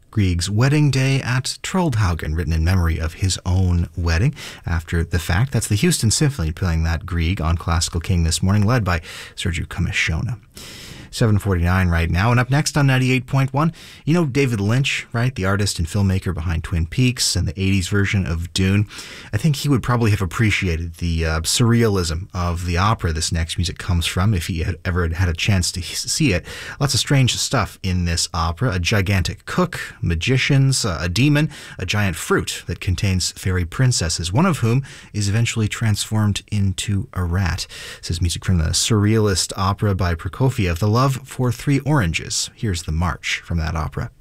Grieg's Wedding Day at Troldhaugen, written in memory of his own wedding after the fact. That's the Houston Symphony playing that Grieg on Classical King this morning, led by Sergio Commissiona. 7:49 right now, and up next on 98.1, you know David Lynch, right? The artist and filmmaker behind Twin Peaks and the 80s version of Dune. I think he would probably have appreciated the surrealism of the opera this next music comes from if he had ever had a chance to see it. Lots of strange stuff in this opera. A gigantic cook, magicians, a demon, a giant fruit that contains fairy princesses, one of whom is eventually transformed into a rat. This is music from the surrealist opera by Prokofiev, The Love for Three Oranges. Here's the march from that opera.